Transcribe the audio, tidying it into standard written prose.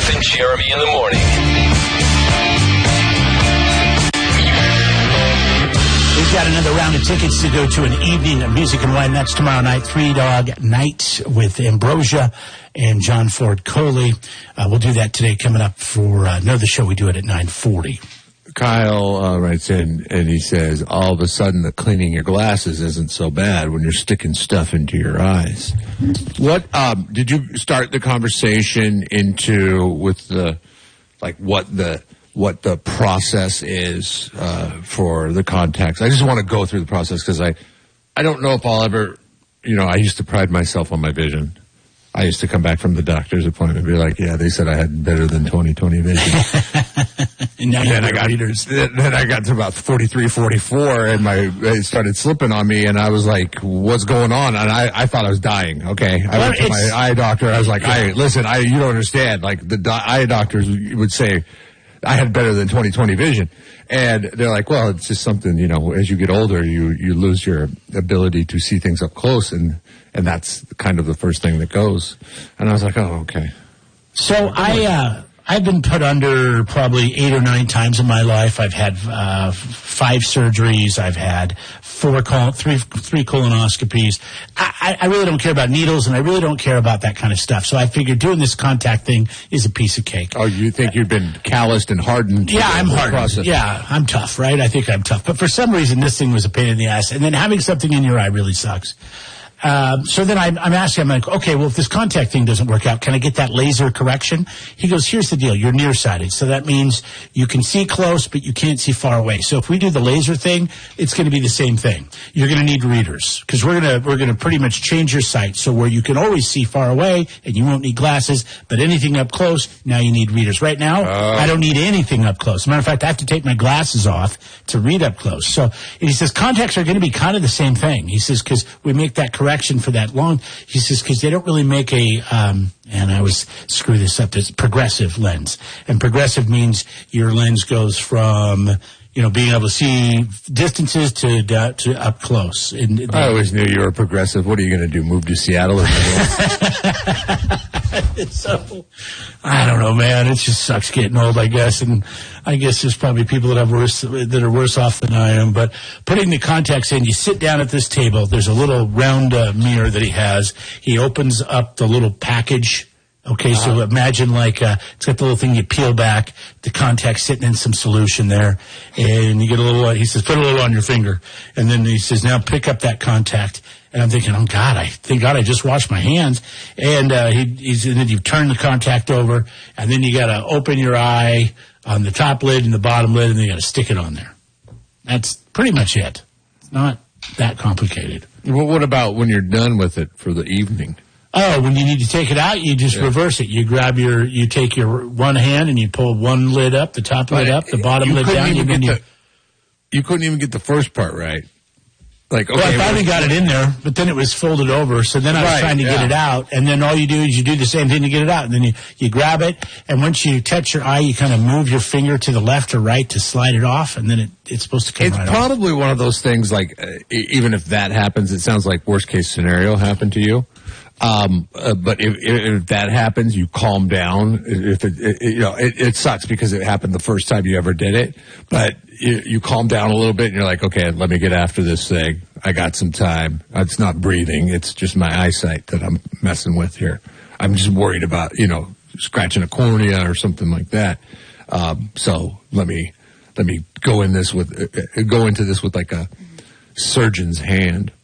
Jeff and Jeremy in the morning. We've got another round of tickets to go to an evening of music and wine. That's tomorrow night, Three Dog Night with Ambrosia and John Ford Coley. We'll do that today coming up for another show. We do it at 9:40. Kyle writes in, and he says, all of a sudden the cleaning your glasses isn't so bad when you're sticking stuff into your eyes. What did you start the conversation into with the, like, what the process is for the contacts? I just want to go through the process because I don't know if I'll ever, I used to pride myself on my vision. I used to come back from the doctor's appointment and be like, yeah, they said I had better than 20/20 vision. And then I got readers. Then I got to about 43, 44, and it started slipping on me, and I was like, what's going on? And I thought I was dying, okay? I went to my eye doctor. I was like, listen, you don't understand. Like, the eye doctors would say I had better than 20/20 vision. And they're like, well, it's just something, as you get older, you lose your ability to see things up close, and that's kind of the first thing that goes. And I was like, oh, okay. So I've been put under probably 8 or 9 times in my life. I've had 5 surgeries. I've had 3 colonoscopies. I really don't care about needles, and I really don't care about that kind of stuff. So I figured doing this contact thing is a piece of cake. Oh, you think you've been calloused and hardened? Yeah, I'm hardened. Process. Yeah, I'm tough, right? I think I'm tough. But for some reason, this thing was a pain in the ass. And then having something in your eye really sucks. So then I'm asking, I'm like, okay, well, if this contact thing doesn't work out, can I get that laser correction? He goes, here's the deal. You're nearsighted. So that means you can see close, but you can't see far away. So if we do the laser thing, it's going to be the same thing. You're going to need readers because we're going to pretty much change your sight. So where you can always see far away and you won't need glasses, but anything up close, now you need readers. Right now, I don't need anything up close. As a matter of fact, I have to take my glasses off to read up close. So, and he says, contacts are going to be kind of the same thing. He says, because we make that correction for that long. He says, because they don't really make and I always screw this up, there's progressive lens. And progressive means your lens goes from, being able to see distances to up close. I always knew you were progressive. What are you going to do, move to Seattle? Or So, I don't know, man. It just sucks getting old, I guess. And I guess there's probably people that are worse off than I am. But putting the contacts in, you sit down at this table. There's a little round mirror that he has. He opens up the little package. Okay, so imagine it's got the little thing you peel back, the contact sitting in some solution there, and you get a little, he says, put a little on your finger. And then he says, now pick up that contact. And I'm thinking, oh, God, thank God I just washed my hands. And and then you turn the contact over, and then you got to open your eye on the top lid and the bottom lid, and then you got to stick it on there. That's pretty much it. It's not that complicated. Well, what about when you're done with it for the evening? Oh, when you need to take it out, you just reverse it. You take your one hand and you pull one lid up, the top lid up, the bottom lid down. You couldn't even get the first part right. Like, okay, well, I finally got it in there, but then it was folded over, so then I was trying to get it out, and then all you do is you do the same thing to get it out, and then you grab it, and once you touch your eye, you kind of move your finger to the left or right to slide it off, and then it's supposed to come right off. It's probably one of those things, like, even if that happens, it sounds like worst case scenario happened to you. But if that happens, you calm down. If it sucks because it happened the first time you ever did it, but you calm down a little bit and you're like, okay, let me get after this thing. I got some time. It's not breathing. It's just my eyesight that I'm messing with here. I'm just worried about, scratching a cornea or something like that. So let me go into this with like a surgeon's hand.